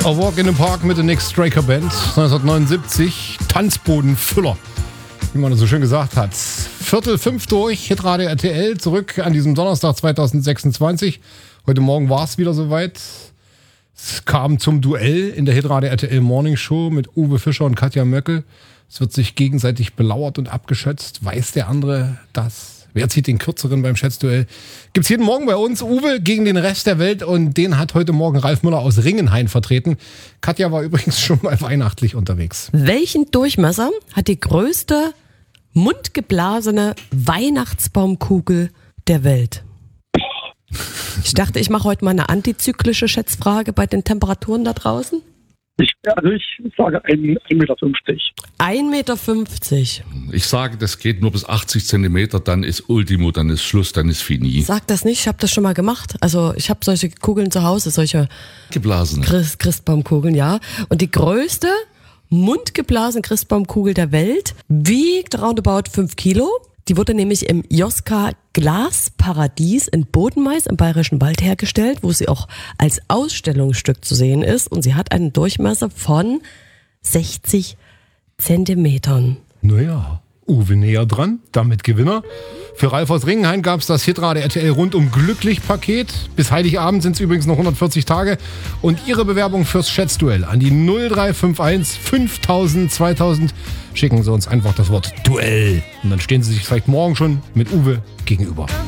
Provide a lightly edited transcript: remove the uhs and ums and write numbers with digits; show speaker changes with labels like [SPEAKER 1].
[SPEAKER 1] A Walk in the Park mit der Nick Straker Band, 1979, Tanzbodenfüller, wie man das so schön gesagt hat. 4:45 durch, Hitradio RTL, zurück an diesem Donnerstag 2026. Heute Morgen war es wieder soweit. Es kam zum Duell in der Hitradio RTL Morning Show mit Uwe Fischer und Katja Möckel. Es wird sich gegenseitig belauert und abgeschätzt. Weiß der andere das? Wer zieht den Kürzeren beim Schätzduell? Gibt's jeden Morgen bei uns. Uwe gegen den Rest der Welt und den hat heute Morgen Ralf Müller aus Ringenhain vertreten. Katja war übrigens schon mal weihnachtlich unterwegs.
[SPEAKER 2] Welchen Durchmesser hat die größte mundgeblasene Weihnachtsbaumkugel der Welt? Ich dachte, ich mache heute mal eine antizyklische Schätzfrage bei den Temperaturen da draußen.
[SPEAKER 3] Ich sage 1,50 Meter.
[SPEAKER 2] 1,50 Meter.
[SPEAKER 4] Ich sage, das geht nur bis 80 Zentimeter, dann ist Ultimo, dann ist Schluss, dann ist fini.
[SPEAKER 2] Sag das nicht, ich habe das schon mal gemacht. Also ich habe solche Kugeln zu Hause, solche
[SPEAKER 4] Geblasene.
[SPEAKER 2] Christbaumkugeln, ja. Und die größte mundgeblasene Christbaumkugel der Welt wiegt roundabout 5 Kilo. Die wurde nämlich im Joska Glasparadies in Bodenmais im Bayerischen Wald hergestellt, wo sie auch als Ausstellungsstück zu sehen ist. Und sie hat einen Durchmesser von 60 Zentimetern.
[SPEAKER 1] Naja, Uwe näher dran, damit Gewinner. Für Ralf aus Ringenhain gab es das Hitradio RTL rundum glücklich Paket. Bis Heiligabend sind es übrigens noch 140 Tage. Und Ihre Bewerbung fürs Schätzduell an die 0351 5000 2000 schicken Sie uns einfach das Wort Duell. Und dann stehen Sie sich vielleicht morgen schon mit Uwe gegenüber.